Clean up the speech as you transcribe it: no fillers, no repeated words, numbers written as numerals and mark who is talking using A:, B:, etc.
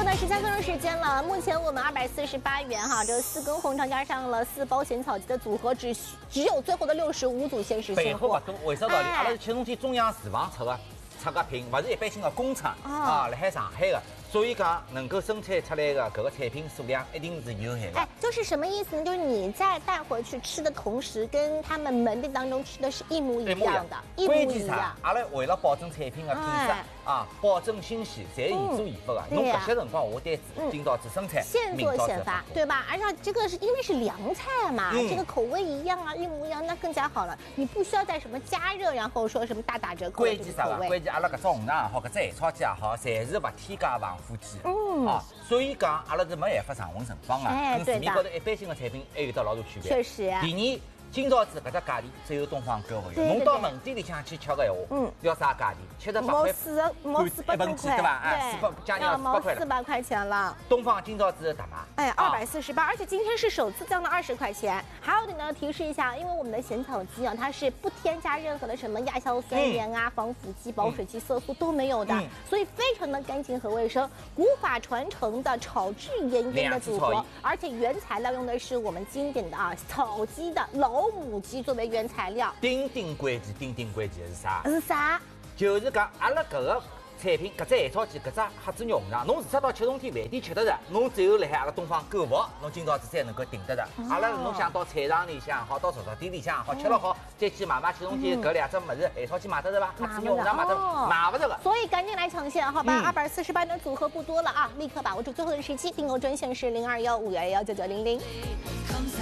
A: 呢，时间更是时间了。目前我们248元哈，这4根红肠加上了4包咸草鸡的组合，只有最后的65组限时现货。
B: 背后不多，为啥道理？阿拉是七中天中央厨房出个品，不是一般性的工厂啊，辣海上海的。 所以讲，能够生产出来的搿个产品数量一定是有限的。
A: 哎，就是什么意思呢？就是你在带回去吃的同时，跟他们门店当中吃的是一模一样的，一模一样。
B: 阿拉为了保证产品的品质啊，保证新鲜，侪是现做现发的。侬搿些辰光下单子，今朝只生产，
A: 现做现发，对吧？而且这个是因为是凉菜嘛，这个口味一样啊，一模一样，那更加好了。你不需要再什么加热，然后说什么大打折扣。
B: 关键啥个？关键阿拉搿只红肠也好，搿只咸炒鸡也好，侪是勿添加防腐剂。啊，所以讲阿拉是没办法常温盛放啊，跟市面高头一般性的产品还有得老大区别。
A: 确实。
B: 第二，今朝子搿只价钿只有东方购物有，侬到门店里向去吃个闲话，要啥价钿？78块，
A: 毛400多块，
B: 对吧？哎，400将近400块了。
A: 400块钱了。
B: 东方今朝子大卖，
A: 哎，248，而且今天是首次降到20块钱。还有一点呢，提示一下，因为我们的咸草鸡啊，它是不添加任何的什么亚硝酸盐啊、防腐剂、保水剂、色素都没有的，所以非常的干净和卫生。古法传承的炒制盐腌的组合，而且原材料用的是我们经典的草鸡的老母鸡作为原材料。
B: 顶顶关键是啥？
A: 是啥？
B: 就是讲阿拉搿个产品，搿只咸炒鸡，搿只黑猪肉肠，侬除脱到七中天饭店吃得着，侬只有辣海阿拉东方购物，侬今朝子才能够订得着。阿拉侬想到菜场里向好，到潮州店里向好，吃了好，再去买七中天搿2只物事，咸炒鸡买得着伐？黑猪肉肠买不着个。
A: 所以赶紧来抢现，好吧？248的组合不多了啊，立刻把握住最后的时机，订购专线是0215119900。